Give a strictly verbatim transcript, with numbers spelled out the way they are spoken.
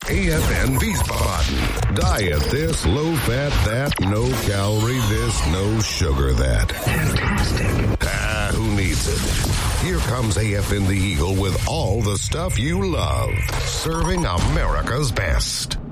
A F N Wiesbaden. Diet this, low fat that, no calorie this, no sugar that. Fantastic. Ah, who needs it? Here comes A F N the Eagle with all the stuff you love. Serving America's best.